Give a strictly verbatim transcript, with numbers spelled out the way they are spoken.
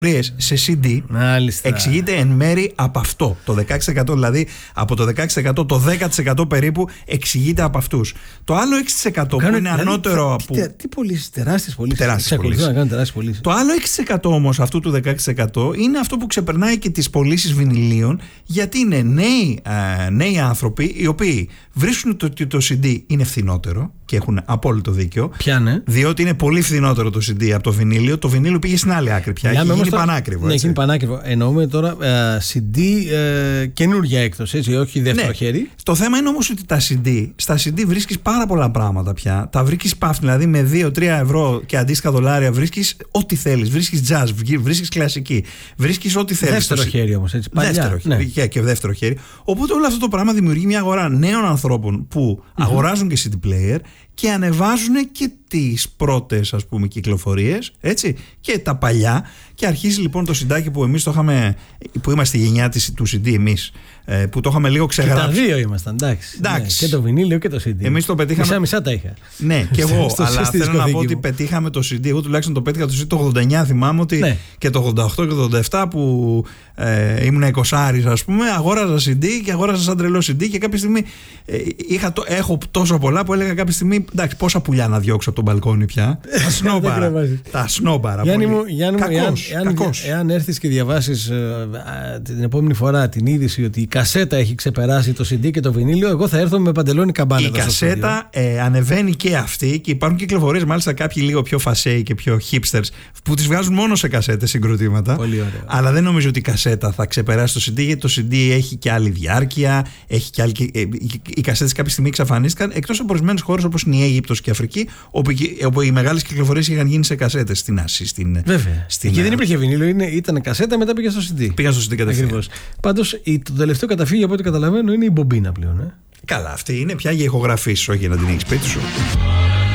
σε σι ντι. Μάλιστα. Εξηγείται εν μέρη από αυτό. Το δεκαέξι τοις εκατό δηλαδή, από το δεκαέξι τοις εκατό το δέκα τοις εκατό περίπου εξηγείται από αυτούς. Το άλλο έξι τοις εκατό που είναι δηλαδή, ανώτερο τι, από. Τι, τι πωλήσεις, τεράστιες πωλήσεις. Τεράστιες πωλήσεις. Το άλλο έξι τοις εκατό όμως αυτού του δεκαέξι τοις εκατό είναι αυτό που ξεπερνάει και τις πωλήσεις βινιλίων, γιατί είναι νέοι, ε, νέοι άνθρωποι οι οποίοι βρίσκουν ότι το, το σι ντι είναι φθηνότερο και έχουν απόλυτο δίκιο. Πιάνε. Διότι είναι πολύ φθηνότερο το σι ντι από το βινίλιο. Το βινίλιο πήγε στην άλλη άκρη πια. Έχει γίνει πανάκριβο. Ναι, έχει γίνει πανάκριβο. Εννοούμε τώρα ε, σι ντι ε, καινούργια έκδοση, έτσι, όχι δεύτερο ναι. χέρι. Το θέμα είναι όμως ότι τα σι ντι, στα σι ντι βρίσκεις πάρα πολλά πράγματα πια. Τα βρίσκεις παύση, δηλαδή με δύο με τρία ευρώ και αντίστοιχα δολάρια βρίσκεις ό,τι θέλεις. Βρίσκεις jazz, βρίσκεις κλασική, βρίσκεις ό,τι θέλεις. Δεύτερο χέρι όμως, έτσι. Παλιά. Δεύτερο ναι. χέρι και δεύτερο χέρι. Οπότε όλο αυτό το πράγμα δημιουργεί μια αγορά νέων ανθρώπων που mm-hmm. αγοράζουν και σι ντι player και ανεβάζουν και τις πρώτες, ας πούμε, κυκλοφορίες, έτσι, και τα παλιά, και αρχίζει λοιπόν το συντάκι που εμείς το είχαμε, που είμαστε η γενιά της, του σι ντι εμείς, που το είχαμε λίγο ξεγράψει. Και τα δύο ήμασταν, εντάξει. εντάξει. Ναι, και το βινίλιο και το σι ντι. Εμείς το πετύχαμε. Μισά μισά τα είχα. Ναι, και εγώ. Αλλά θέλω να πω ότι πετύχαμε το σι ντι. Εγώ τουλάχιστον το πέτυχα το σι ντι το ογδόντα εννιά. Θυμάμαι ότι ναι. και το ογδόντα οκτώ και το ογδόντα επτά που ε, ήμουν εικοσάρης, ας πούμε, αγόραζα σι ντι και αγόραζα σαν τρελό σι ντι και κάποια στιγμή ε, είχα το, έχω τόσο πολλά που έλεγα κάποια στιγμή, εντάξει, πόσα πουλιά να διώξω από τον μπαλκόνι πια. Τα σνόμπαρα. Τα σνόμπαρα. Γιάννη μου, εάν έρθεις και διαβάσεις ε, την επόμενη φορά την είδηση ότι η κασέτα έχει ξεπεράσει το σι ντι και το βινίλιο, εγώ θα έρθω με παντελόνι καμπάνα. Η κασέτα ε, ανεβαίνει και αυτή, και υπάρχουν κυκλοφορίες μάλιστα κάποιοι λίγο πιο φασέοι και πιο hipsters που τις βγάζουν μόνο σε κασέτες συγκροτήματα. Πολύ ωραία. Αλλά δεν νομίζω ότι η κασέτα θα ξεπεράσει το σι ντι, γιατί το σι ντι έχει και άλλη διάρκεια, έχει και άλλη, ε, οι κασέτες κάποια στιγμή εξαφανίστηκαν, εκτός από ορισμένες χώρες όπως είναι η Αίγυπτος και η Αφρική, όπου, όπου οι μεγάλες κυκλοφορίες είχαν γίνει σε κασέτες. Στην Άση, στην. Βέβαια. Στην, εκεί δεν υπήρχε βινίλιο, ήταν κασέτα, μετά πήγε στο σι ντι. Πήγα στο σι ντι κατευθείαν. Πάντως το τελευταίο καταφύγιο από ό,τι καταλαβαίνω είναι η μπομπίνα πλέον. Ε. Καλά, αυτή είναι πια για ηχογραφήσεις, όχι για να την έχεις σπίτι σου.